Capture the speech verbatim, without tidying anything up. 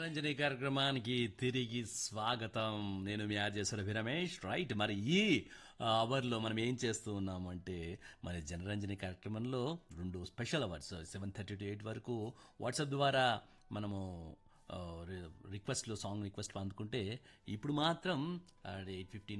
జనరంజని కార్యక్రమానికి తిరిగి స్వాగతం. నేను మీ ఆర్జేశ్వర రమేష్. రైట్, మరి ఈ అవర్లో మనం ఏం చేస్తూ ఉన్నామంటే, మరి జనరంజని కార్యక్రమంలో రెండు special hours seven thirty to eight వరకు వాట్సాప్ ద్వారా మనము రిక్వెస్ట్లు సాంగ్ రిక్వెస్ట్లు అందుకుంటే, ఇప్పుడు మాత్రం ఎయిట్ ఫిఫ్టీన్